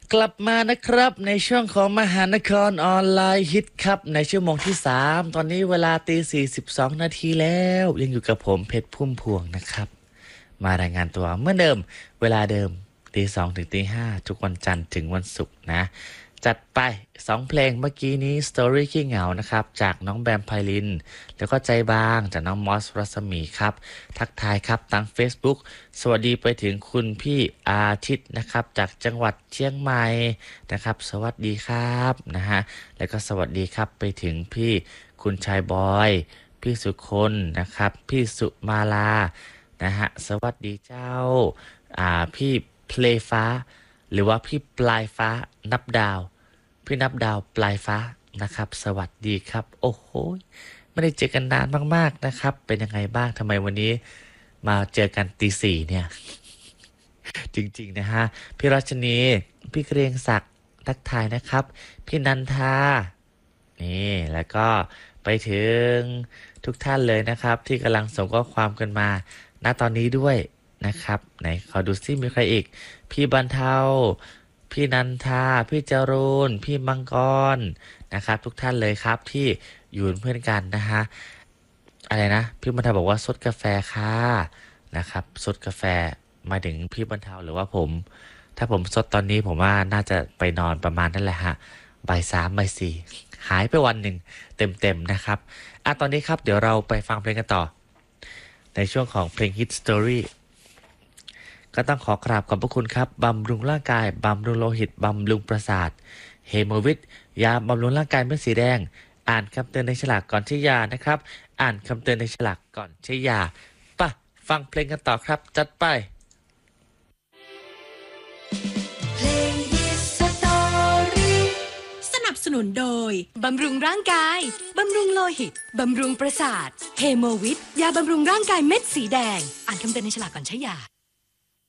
กลับมานะครับในช่วงของมหานครออนไลน์ฮิตครับในชั่วโมงที่3ตอนนี้เวลาตี 42 นาทีแล้วยังอยู่กับผมเพชรพุ่มพวงนะครับมารายงานตัวเมื่อเดิมเวลาเดิมตี 2ถึงตี 5ทุกวันจันทร์ถึงวันศุกร์นะจัดไป2เพลงเมื่อกี้นี้ Story ขี้เหงานะครับจากน้องแบมไพลินแล้วก็ใจบางจากน้องมอสรัศมีครับทักทายครับทาง Facebook สวัสดีไปถึงคุณพี่อาทิตย์นะครับจากจังหวัดเชียงใหม่นะครับสวัสดีครับนะฮะแล้วก็สวัสดีครับไปถึงพี่คุณชายบอยพี่สุคนนะครับพี่สุมาลานะฮะสวัสดีเจ้าพี่เพลงฟ้าหรือว่าพี่ปลายฟ้านับดาวพี่นับดาวปลายฟ้านะครับสวัสดีครับโอ้โหไม่ได้เจอกันนานมากๆนะครับเป็นยังไงบ้างทำไมวันนี้มาเจอกันตี 4เนี่ยจริงๆนะฮะพี่รัชนีพี่เกรียงศักดิ์ทักทายนะครับพี่นันทานี่แล้วก็ไปถึงทุกท่านเลยนะครับที่กำลังส่งข้อความกันมาณตอนนี้ด้วยนะครับไหนขอดูซิมีใครอีกพี่บรรเทาพี่นันทาพี่จรูนพี่มังกรนะครับทุกท่านเลยครับที่อยู่เป็นเพื่อนกันนะฮะอะไรนะพี่บรรเทาบอกว่าซดกาแฟค่ะนะครับซดกาแฟหมายถึงพี่บรรเทาหรือว่าผมถ้าผมซดตอนนี้ผมว่าน่าจะไปนอนประมาณนั่นแหละฮะบ่าย 3บ่าย 4หายไปวันหนึ่งเต็มๆนะครับตอนนี้ครับเดี๋ยวเราไปฟังเพลงกันต่อในช่วงของเพลง Hit Story ก็ต้องขอกราบขอบพระคุณครับบำรุงร่างกายบำรุงโลหิตบำรุงประสาทเฮโมวิทยาบำรุงร่างกายเม็ดสีแดงอ่านคำเตือนในฉลากก่อนใช้ยานะครับอ่านคำเตือนในฉลากก่อนใช้ยาป่ะฟังเพลงกันต่อครับจัดไปเพลงฮิตสตอรี่สนับสนุนโดยบำรุงร่างกายบำรุงโลหิตบำรุงประสาทเฮโมวิทยาบำรุงร่างกายเม็ดสีแดงอ่านคำเตือนในฉลากก่อนใช้ยา